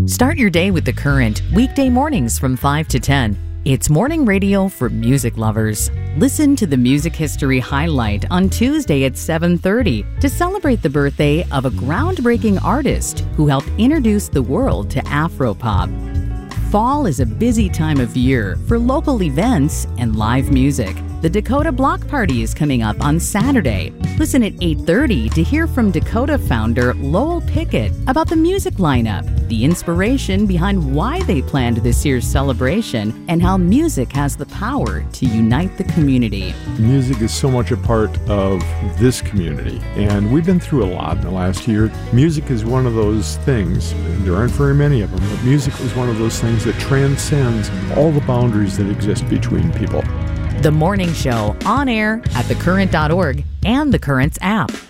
Start your day with The Current, weekday mornings from 5 to 10. It's morning radio for music lovers. Listen to the Music History Highlight on Tuesday at 7:30 to celebrate the birthday of a groundbreaking artist who helped introduce the world to Afropop. Fall is a busy time of year for local events and live music. The Dakota Block Party is coming up on Saturday. Listen at 8:30 to hear from Dakota founder Lowell Pickett about the music lineup, the inspiration behind why they planned this year's celebration, and how music has the power to unite the community. Music is so much a part of this community, and we've been through a lot in the last year. Music is one of those things, and there aren't very many of them, but music is one of those things that transcends all the boundaries that exist between people. The Morning Show, on air at thecurrent.org and The Current's app.